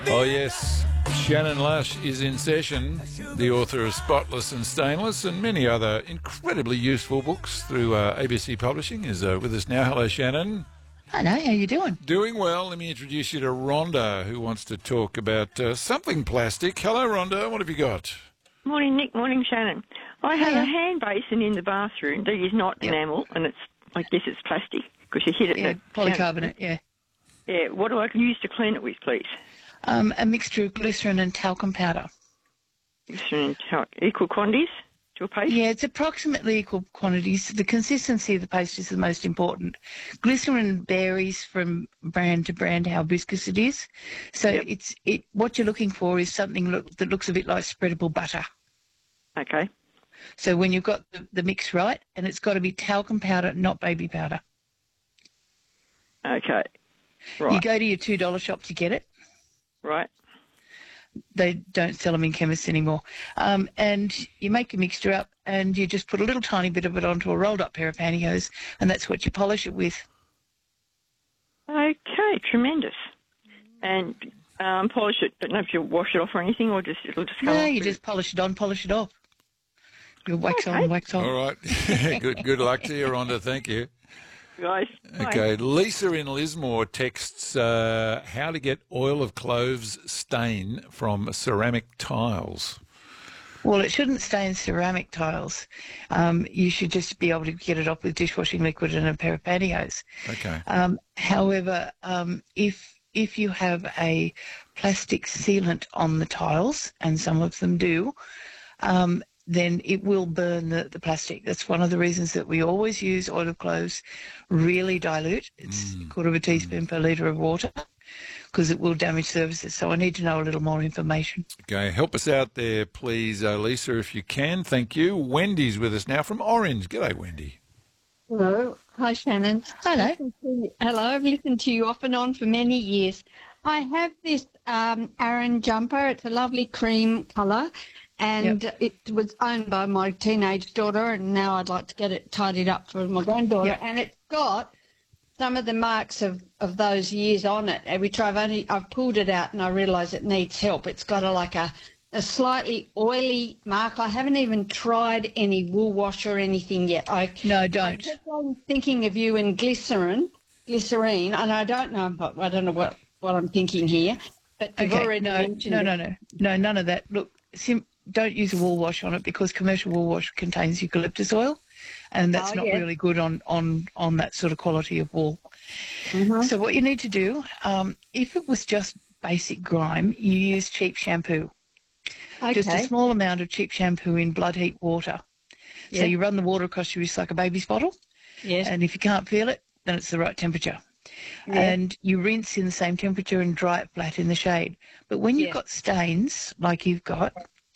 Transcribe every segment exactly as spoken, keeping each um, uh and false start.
Oh, yes. Shannon Lush is in session, the author of Spotless and Stainless and many other incredibly useful books through uh, A B C Publishing, is uh, with us now. Hello, Shannon. Hello, how you doing? Doing well. Let me introduce you to Rhonda, who wants to talk about uh, something plastic. Hello, Rhonda. What have you got? Morning, Nick. Morning, Shannon. I have Hiya. a hand basin in the bathroom that is not Yep. enamel, and it's, I guess it's plastic because you hit it. Yeah, and it- polycarbonate, yeah. Yeah. What do I use to clean it with, please? Um, a mixture of glycerin and talcum powder. Glycerin and talc. Equal quantities to a paste? Yeah, it's approximately equal quantities. The consistency of the paste is the most important. Glycerin varies from brand to brand how viscous it is. So Yep. it's it. What you're looking for is something look, that looks a bit like spreadable butter. Okay. So when you've got the, the mix right, and it's got to be talcum powder, not baby powder. Okay. You Right. go to your two dollar shop to get it. Right. They don't sell them in chemists anymore. Um, and you make a mixture up and you just put a little tiny bit of it onto a rolled up pair of pantyhose, and that's what you polish it with. Okay. Tremendous. And um, polish it, but not if you wash it off or anything, or just it'll just come No, off you with- just polish it on, polish it off. You wax Okay. on, wax off. All right. good good luck to you, Rhonda. Thank you. guys. Bye. Okay. Lisa in Lismore texts uh, how to get oil of cloves stain from ceramic tiles. Well, it shouldn't stain ceramic tiles. Um, you should just be able to get it off with dishwashing liquid and a pair of pantyhose. Okay. Um, however, um, if if you have a plastic sealant on the tiles, and some of them do, um, then it will burn the, the plastic. That's one of the reasons that we always use oil of cloves really dilute. It's a quarter of a teaspoon per litre of water, because it will damage surfaces. So I need to know a little more information. Okay, help us out there, please, uh, Lisa, if you can. Thank you. Wendy's with us now from Orange. G'day, Wendy. Hello. Hi, Shannon. Hello. Listened to you- Hello. I've listened to you off and on for many years. I have this um, Aran jumper. It's a lovely cream colour, and it was owned by my teenage daughter, and now I'd like to get it tidied up for my granddaughter. Yep. And it's got some of the marks of, of those years on it, uh, which I've only I've pulled it out and I realise it needs help. It's got a like a a slightly oily mark. I haven't even tried any wool wash or anything yet. I No, I don't. kept on thinking of you in glycerin, glycerine, and I don't know. But I don't know what, what I'm thinking here. But you've Okay, already no, mentioned no, it. no, no, no, none of that. Look, sim- don't use a wool wash on it, because commercial wool wash contains eucalyptus oil, and that's Oh, not yeah. really good on, on, on that sort of quality of wool. Mhm. So what you need to do, um, if it was just basic grime, you use cheap shampoo. Just a Okay. small amount of cheap shampoo in blood heat water. So Yeah. you run the water across your wrist like a baby's bottle, Yes. and if you can't feel it, then it's the right temperature. Yeah. And you rinse in the same temperature and dry it flat in the shade. But when you've Yeah. got stains like you've got,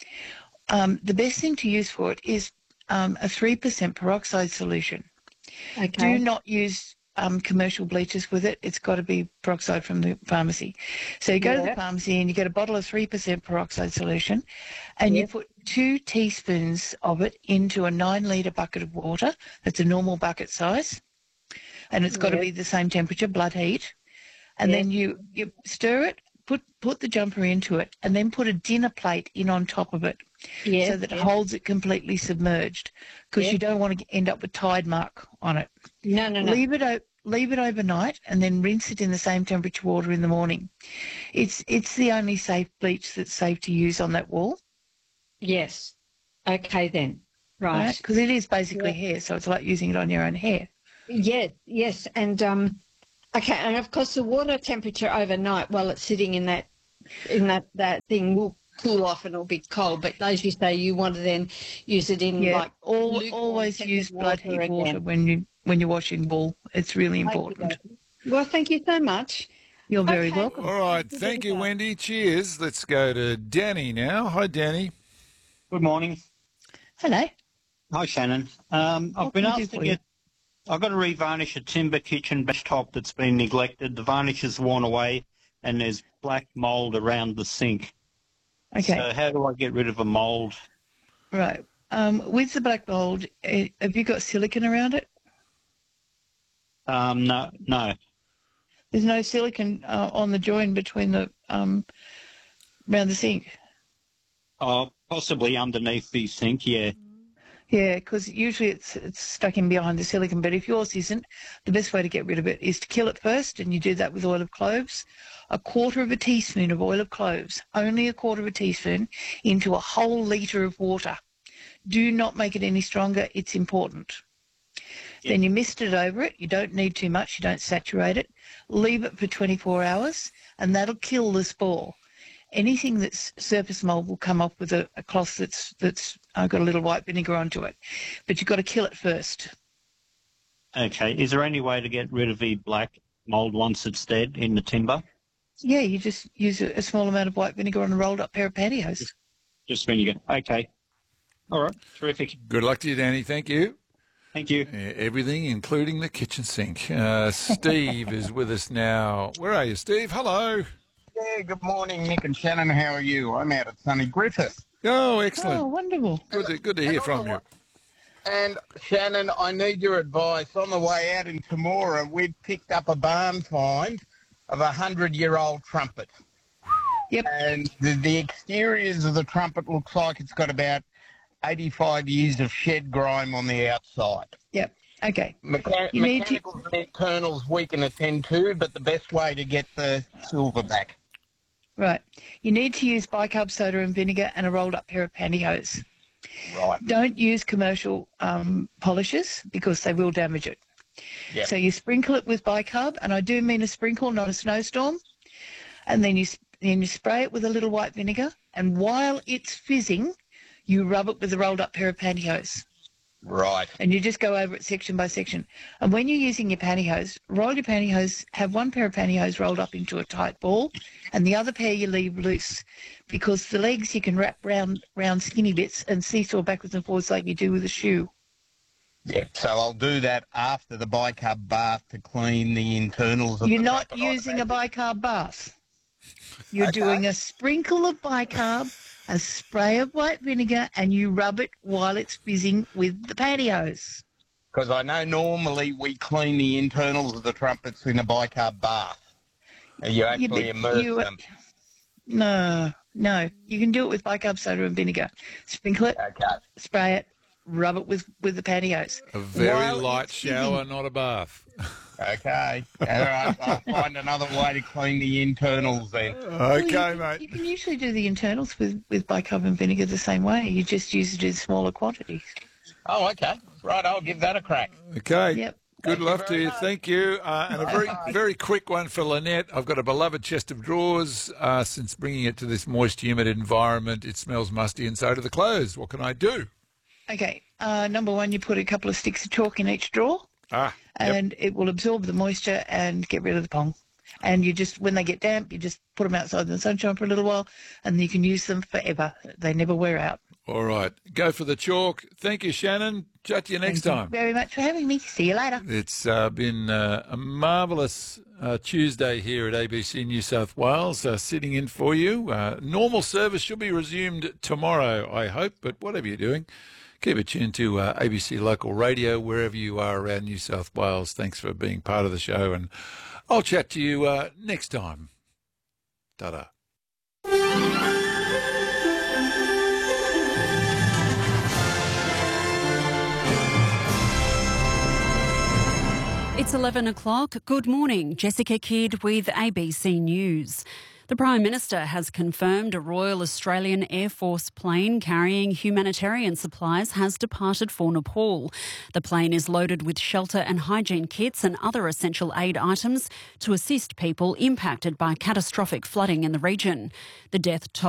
um, the best thing to use for it is um, a three percent peroxide solution. Okay. Do not use um, commercial bleaches with it. It's got to be peroxide from the pharmacy. So you go to Yeah. the pharmacy and you get a bottle of three percent peroxide solution, and you Yes. put two teaspoons of it into a nine litre bucket of water. That's a normal bucket size. And it's got to Yeah. be the same temperature, blood heat. And Yeah. then you, you stir it, put, put the jumper into it, and then put a dinner plate in on top of it, Yes. so that it yes. holds it completely submerged, because Yeah. you don't want to end up with tide mark on it. No, no, no. Leave it o- leave it overnight, and then rinse it in the same temperature water in the morning. It's it's the only safe bleach that's safe to use on that wall, Yes. Okay then. right? Right. Because it is basically Yeah. hair, so it's like using it on your own hair. Yes. Yes. And um, okay. And of course, the water temperature overnight while it's sitting in that in that that thing will cool off and it'll be cold. But as you say, you want to then use it in Yeah, like al- lukewarm always tepid use blood heat again. water when you when you're washing wool. It's really important. Okey-dokey. Well, thank you so much. You're very Okay. welcome. All right. Thank you, Wendy. Cheers. Let's go to Danny now. Hi, Danny. Good morning. Hello. Hi, Shannon. Um, I've What been can I do asked to for you? get. I've got to revarnish a timber kitchen top that's been neglected. The varnish is worn away, and there's black mould around the sink. Okay. So how do I get rid of a mould? Right. Um, with the black mold, eh, have you got silicon around it? Um, no, no. There's no silicone uh, on the join between the um, around the sink. Oh, possibly underneath the sink, yeah. Yeah, because usually it's it's stuck in behind the silicone, but if yours isn't, the best way to get rid of it is to kill it first, and you do that with oil of cloves. A quarter of a teaspoon of oil of cloves, only a quarter of a teaspoon, into a whole litre of water. Do not make it any stronger. It's important. Yeah. Then you mist it over it. You don't need too much. You don't saturate it. Leave it for twenty-four hours, and that'll kill the spore. Anything that's surface mould will come off with a, a cloth that's that's uh, got a little white vinegar onto it. But you've got to kill it first. Okay. Is there any way to get rid of the black mould once it's dead in the timber? Yeah, you just use a, a small amount of white vinegar on a rolled up pair of pantyhose. Just, just vinegar. Okay. All right. Terrific. Good luck to you, Danny. Thank you. Thank you. Uh, everything, including the kitchen sink. Uh, Steve is with us now. Where are you, Steve? Hello. Yeah, good morning, Nick and Shannon. How are you? I'm out at sunny Griffith. Oh, excellent. Oh, wonderful. Good to, good to hear from you. And, Shannon, I need your advice. On the way out in Temora, we've picked up a barn find of a hundred-year-old trumpet. Yep. And the, the exteriors of the trumpet looks like it's got about eighty-five years of shed grime on the outside. Yep. Okay. Mecha- You need to- mechanicals and internals we can attend to, but the best way to get the silver back. Right. You need to use bicarb soda and vinegar and a rolled up pair of pantyhose. Right. Don't use commercial um, polishes because they will damage it. Yep. So you sprinkle it with bicarb, and I do mean a sprinkle, not a snowstorm. And then you then you spray it with a little white vinegar, and while it's fizzing, you rub it with a rolled up pair of pantyhose. Right. And you just go over it section by section. And when you're using your pantyhose, roll your pantyhose, have one pair of pantyhose rolled up into a tight ball, and the other pair you leave loose, because the legs you can wrap round round skinny bits and seesaw backwards and forwards like you do with a shoe. Yeah, so I'll do that after the bicarb bath to clean the internals of You're the not trumpet, I using a imagine. bicarb bath. You're Okay. doing a sprinkle of bicarb, a spray of white vinegar, and you rub it while it's fizzing with the pantyhose. Because I know normally we clean the internals of the trumpets in a bicarb bath. And you actually You- immerse you- them. No, no. You can do it with bicarb soda and vinegar. Sprinkle it, Okay. spray it, rub it with, with the pantyhose. A very While light it's shower, fizzing. not a bath. Okay. All right. I'll find another way to clean the internals then. Well, you Okay, can- mate. You can usually do the internals with, with bicarb and vinegar the same way. You just use it in smaller quantities. Oh, okay. Right, I'll give that a crack. Okay. Yep. Good Thank you luck to very you. much. Thank you. Uh, and a very, very quick one for Lynette. I've got a beloved chest of drawers. Uh, since bringing it to this moist, humid environment, it smells musty, and so do the clothes. What can I do? Okay. Uh, number one, you put a couple of sticks of chalk in each drawer, Ah, yep. and it will absorb the moisture and get rid of the pong. And you just, when they get damp, you just put them outside in the sunshine for a little while, and you can use them forever. They never wear out. All right. Go for the chalk. Thank you, Shannon. Chat to you next Thank time. you very much for having me. See you later. It's uh, been uh, a marvellous uh, Tuesday here at A B C New South Wales, uh, sitting in for you. Uh, normal service should be resumed tomorrow, I hope, but whatever you're doing, keep it tuned to uh, A B C Local Radio, wherever you are around New South Wales. Thanks for being part of the show, and I'll chat to you uh, next time. Ta-da. It's eleven o'clock. Good morning. Jessica Kidd with A B C News. The Prime Minister has confirmed a Royal Australian Air Force plane carrying humanitarian supplies has departed for Nepal. The plane is loaded with shelter and hygiene kits and other essential aid items to assist people impacted by catastrophic flooding in the region. The death toll